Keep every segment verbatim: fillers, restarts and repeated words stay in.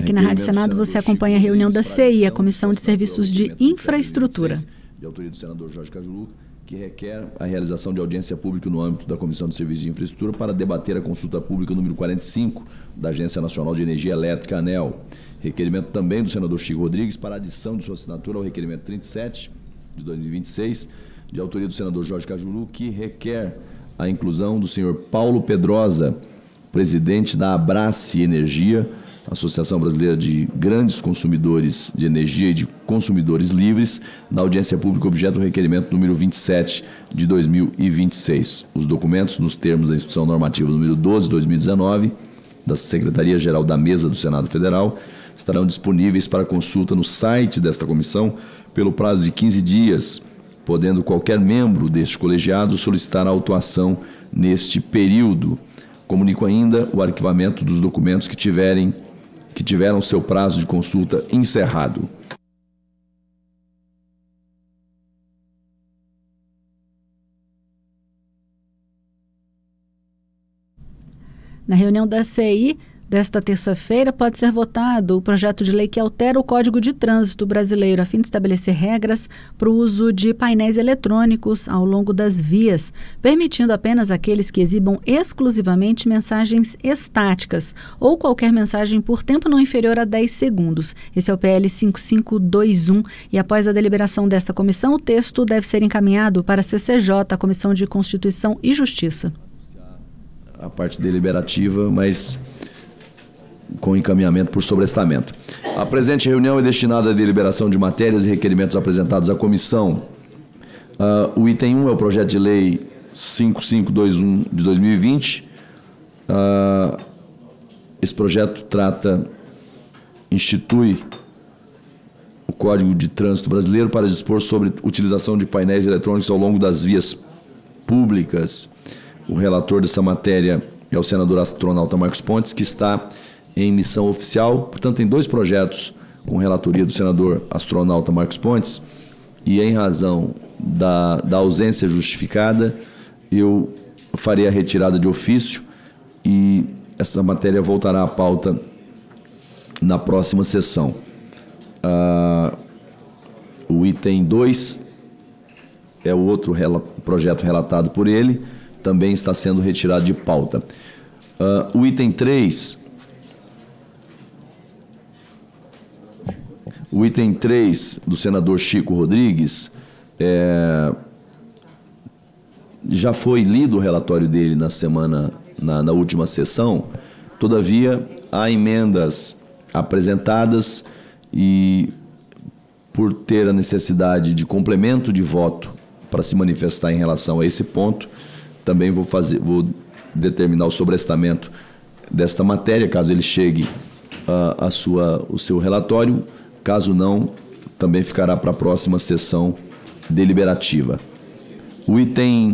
Aqui na Rádio Senado você acompanha a reunião da C I, a Comissão de Serviços de Infraestrutura. De autoria do senador Jorge Cajuru, que requer a realização de audiência pública no âmbito da Comissão de Serviços de Infraestrutura para debater a consulta pública número quarenta e cinco da Agência Nacional de Energia Elétrica, ANEEL. Requerimento também do senador Chico Rodrigues para adição de sua assinatura ao requerimento trinta e sete de dois mil e vinte e seis, de autoria do senador Jorge Cajuru, que requer a inclusão do senhor Paulo Pedrosa, presidente da Abrace Energia, Associação Brasileira de Grandes Consumidores de Energia e de Consumidores Livres, na audiência pública objeto do requerimento número vinte e sete de dois mil e vinte e seis. Os documentos, nos termos da Instrução Normativa número doze de dois mil e dezenove, da Secretaria-Geral da Mesa do Senado Federal, estarão disponíveis para consulta no site desta comissão pelo prazo de quinze dias, podendo qualquer membro deste colegiado solicitar a autuação neste período. Comunico ainda o arquivamento dos documentos que tiverem que tiveram seu prazo de consulta encerrado. Na reunião da C I desta terça-feira, pode ser votado o projeto de lei que altera o Código de Trânsito brasileiro a fim de estabelecer regras para o uso de painéis eletrônicos ao longo das vias, permitindo apenas aqueles que exibam exclusivamente mensagens estáticas ou qualquer mensagem por tempo não inferior a dez segundos. Esse é o P L cinco cinco dois um e após a deliberação desta comissão, o texto deve ser encaminhado para a C C J, a Comissão de Constituição e Justiça. A parte deliberativa, mas com encaminhamento por sobrestamento. A presente reunião é destinada à deliberação de matérias e requerimentos apresentados à comissão. Uh, o item um é o projeto de lei cinco cinco dois um de dois mil e vinte. Uh, esse projeto trata, institui o Código de Trânsito Brasileiro para dispor sobre utilização de painéis eletrônicos ao longo das vias públicas. O relator dessa matéria é o senador astronauta Marcos Pontes, que está em missão oficial. Portanto, tem dois projetos com relatoria do senador astronauta Marcos Pontes e, em razão da, da ausência justificada, eu farei a retirada de ofício e essa matéria voltará à pauta na próxima sessão. Ah, o item dois é o outro rela- projeto relatado por ele, também está sendo retirado de pauta. Ah, o item três... O item três do senador Chico Rodrigues, é, já foi lido o relatório dele na semana, na, na última sessão. Todavia, há emendas apresentadas e, por ter a necessidade de complemento de voto para se manifestar em relação a esse ponto, também vou fazer, vou determinar o sobrestamento desta matéria, caso ele chegue a, a sua, o seu relatório. Caso não, também ficará para a próxima sessão deliberativa. O item,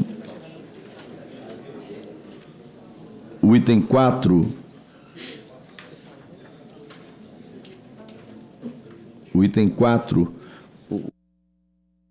o item quatro, o item quatro